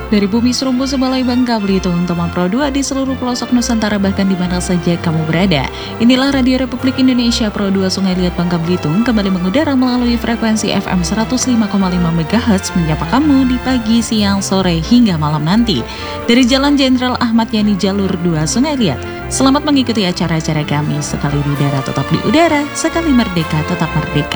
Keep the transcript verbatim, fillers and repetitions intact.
Dari Bumi Serumbu Sebalai Bangka Belitung, Tomang Pro dua di seluruh pelosok Nusantara bahkan di mana saja kamu berada. Inilah Radio Republik Indonesia Pro dua Sungai Liat Bangka Belitung kembali mengudara melalui frekuensi F M seratus lima koma lima megahertz menyapa kamu di pagi, siang, sore hingga malam nanti. Dari Jalan Jenderal Ahmad Yani Jalur dua Sungai Liat. Selamat mengikuti acara-acara kami, sekali di udara tetap di udara, sekali merdeka tetap merdeka.